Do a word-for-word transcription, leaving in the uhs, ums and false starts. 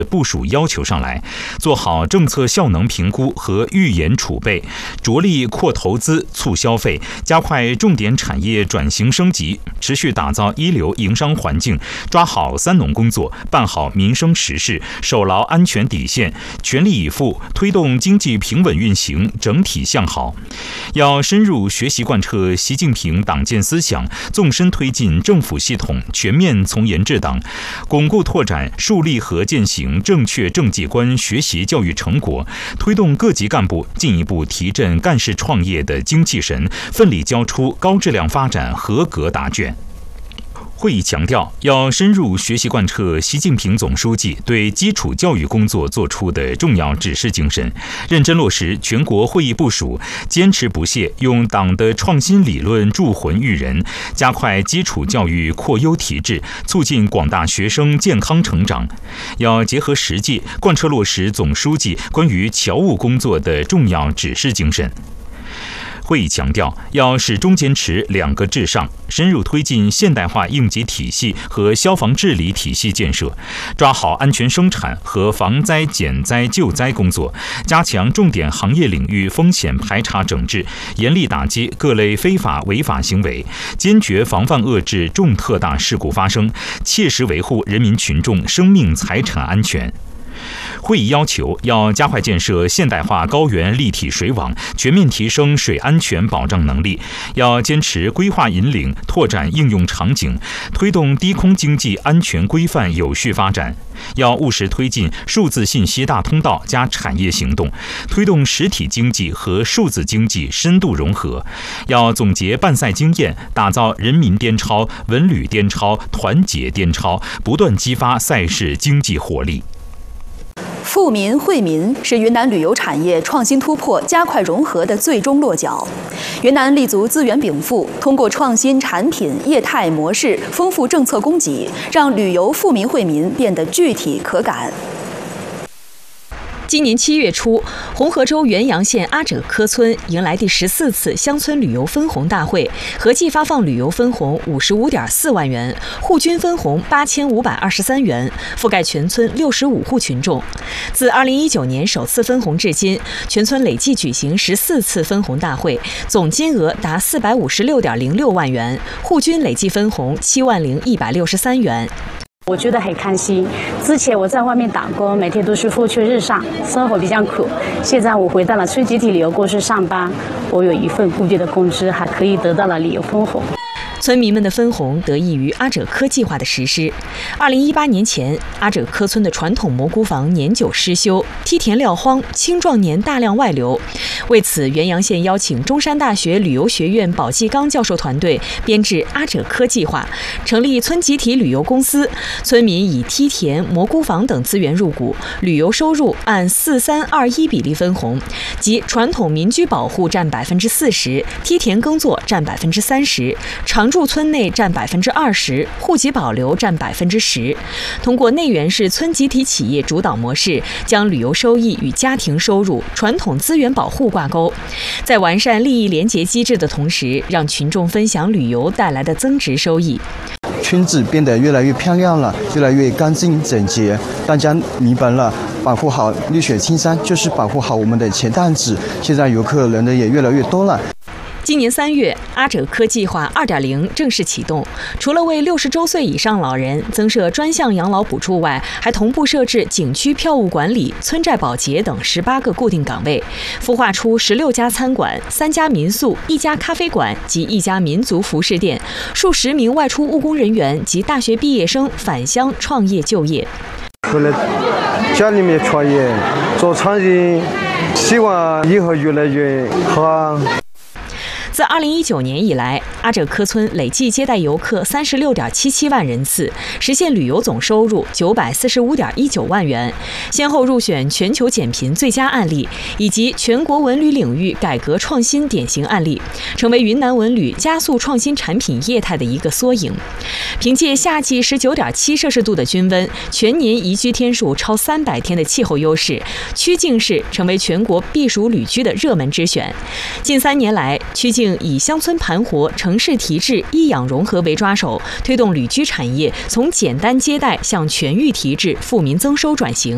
部署要求上来，做好政策效能评估和预研储备，着力扩投资、促消费，加快重点产业转型升级，持续打造一流营商环境，抓好三农工作，办好民生实事，守牢安全底线，全力以赴推动经济平稳运行，整体向好。要深入学习贯彻习近平党建思想，纵深推进政府系统全面从严治党，巩固拓展树立和践行正确政绩观学习教育成果，推动各级干部进一步提振干事创业的精气神，奋力交出高质量发展合格答卷。会议强调，要深入学习贯彻习近平总书记对基础教育工作作出的重要指示精神，认真落实全国会议部署，坚持不懈用党的创新理论铸魂育人，加快基础教育扩优提质，促进广大学生健康成长。要结合实际，贯彻落实总书记关于侨务工作的重要指示精神。会议强调，要始终坚持两个至上，深入推进现代化应急体系和消防治理体系建设，抓好安全生产和防灾减灾救灾工作，加强重点行业领域风险排查整治，严厉打击各类非法违法行为，坚决防范遏制重特大事故发生，切实维护人民群众生命财产安全。会议要求，要加快建设现代化高原立体水网，全面提升水安全保障能力；要坚持规划引领，拓展应用场景，推动低空经济安全规范有序发展；要务实推进数字信息大通道加产业行动，推动实体经济和数字经济深度融合；要总结办赛经验，打造人民颠超、文旅颠超、团结颠超，不断激发赛事经济活力。 富民惠民是云南旅游产业创新突破、加快融合的最终落脚。云南立足资源禀赋，通过创新产品、业态模式、丰富政策供给，让旅游富民惠民变得具体可感。 今年七月初，红河州元阳县阿者科村迎来第十四次乡村旅游分红大会，合计发放旅游分红五十五点四万元，户均分红八千五百二十三元，覆盖全村六十五户群众。自二零一九年首次分红至今，全村累计举行十四次分红大会，总金额达四百五十六点零六万元，户均累计分红七万零一百六十三元。 我觉得很开心。之前我在外面打工，每天都是付出日上，生活比较苦。现在我回到了村集体旅游公司上班，我有一份固定的工资，还可以得到了旅游分红。 村民们的分红得益于阿者科计划的实施。二零一八年前，阿者科村的传统蘑菇房年久失修，梯田撂荒，青壮年大量外流。为此，元阳县邀请中山大学旅游学院保继刚教授团队编制阿者科计划，成立村集体旅游公司。村民以梯田、蘑菇房等资源入股，旅游收入按四三二一比例分红，即传统民居保护占百分之四十，梯田耕作占百分之三十，常住村内占百分之二十，户籍保留占百分之十。通过内源式村集体企业主导模式，将旅游收益与家庭收入、传统资源保护挂钩，在完善利益联结机制的同时，让群众分享旅游带来的增值收益。 村子变得越来越漂亮了，越来越干净整洁，大家明白了，保护好绿水青山就是保护好我们的钱袋子。现在游客人呢也越来越多了。 今年三月，阿者科计划 二点零 正式启动。除了为六十周岁以上老人增设专项养老补助外，还同步设置景区票务管理、村寨保洁等十八个固定岗位，孵化出十六家餐馆、三家民宿、一家咖啡馆及一家民族服饰店，数十名外出务工人员及大学毕业生返乡创业就业。 回来家里面创业做餐饮，希望以后越来越好。 自二零一九年以来，阿者科村累计接待游客三十六点七七万人次，实现旅游总收入九百四十五点一九万元，先后入选全球减贫最佳案例以及全国文旅领域改革创新典型案例，成为云南文旅加速创新产品业态的一个缩影。凭借夏季十九点七摄氏度的均温，全年宜居天数超三百天的气候优势，曲靖市成为全国避暑旅居的热门之选。近三年来，曲靖以乡村盘活、城市提质、医养融合为抓手，推动旅居产业从简单接待向全域提质、富民增收转型。